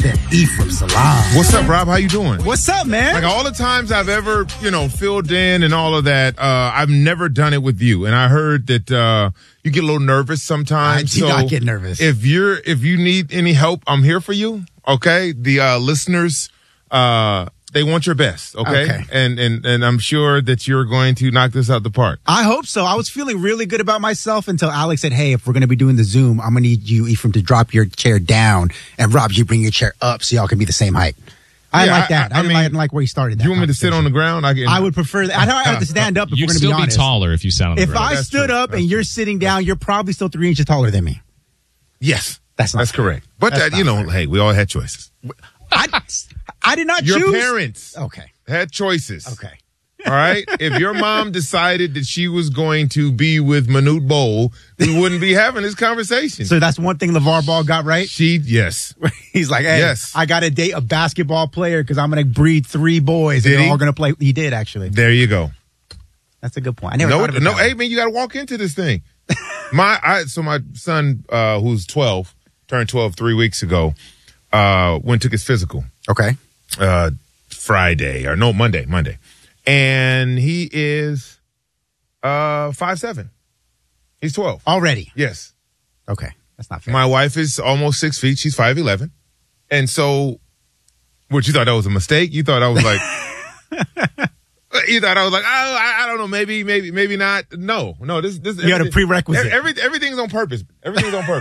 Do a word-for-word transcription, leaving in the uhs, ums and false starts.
Then Ephraim Salaam. What's up, Rob? How you doing? What's up, man? Like all the times I've ever, you know, filled in and all of that, uh, I've never done it with you. And I heard that uh, you get a little nervous sometimes. I do so not get nervous. If you're, if you need any help, I'm here for you. Okay, the uh, listeners, uh, they want your best. Okay, Okay. and and and I'm sure that you're going to knock this out the park. I hope so. I was feeling really good about myself until Alex said, hey, if we're going to be doing the Zoom, I'm going to need you, Ephraim, to drop your chair down, and Rob, you bring your chair up so y'all can be the same height. I Yeah, like that. I- I, I didn't, mean, like, I didn't like where he started that. You want me to sit on the ground? I, can, I would prefer that. I don't have to stand up if You'd we're going to still be be honest. taller if you sat on the If ground. I That's stood true. up That's and you're true. sitting down, you're probably still three inches taller than me. Yes, That's not that's fair. correct. But That's that, you not know, fair. hey, we all had choices. I, I did not Your choose. parents Okay. had choices. Okay. All right. If your mom decided that she was going to be with Manute Bowl, we wouldn't be having this conversation. So that's one thing LeVar Ball got right. she, yes. He's like, hey, Yes. I got to date a basketball player because I'm going to breed three boys Did and they're he? all going to play. He did, actually. There you go. That's a good point. I never No, thought of it no, that way. hey man, you got to walk into this thing. my, I, so my son, uh, who's twelve, turned twelve three weeks ago, uh, went took his physical, Okay. uh, Friday or no, Monday, Monday. And he is, uh, five, seven. He's twelve. Already. Yes. Okay. That's not fair. My wife is almost six feet. She's five eleven. And so, what, you thought that was a mistake? You thought I was like, you thought I was like, oh, I, I don't know, maybe, maybe, maybe not. No, no, this, this. You had a everything- prerequisite. Every, everything's on purpose. Everything's on purpose.